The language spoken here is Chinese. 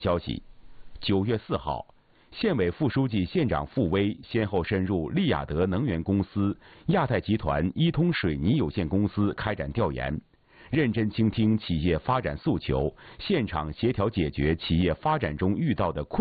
消息，9月4号，县委副书记、县长傅威先后深入利雅得能源公司、亚太集团伊通水泥有限公司开展调研，认真倾听企业发展诉求，现场协调解决企业发展中遇到的困